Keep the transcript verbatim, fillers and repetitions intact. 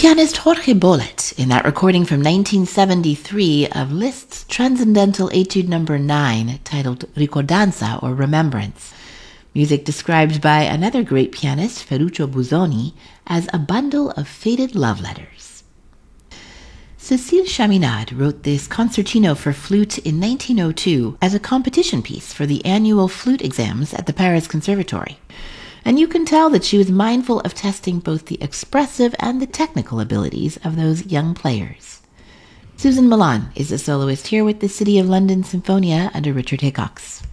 pianist Jorge Bolet in that recording from nineteen seventy-three of Liszt's Transcendental Etude number nine, titled Ricordanza, or Remembrance. Music described by another great pianist, Ferruccio Busoni, as a bundle of faded love letters. Cécile Chaminade wrote this concertino for flute in nineteen oh two as a competition piece for the annual flute exams at the Paris Conservatory. And you can tell that she was mindful of testing both the expressive and the technical abilities of those young players. Susan Milan is a soloist here with the City of London Sinfonia under Richard Hickox.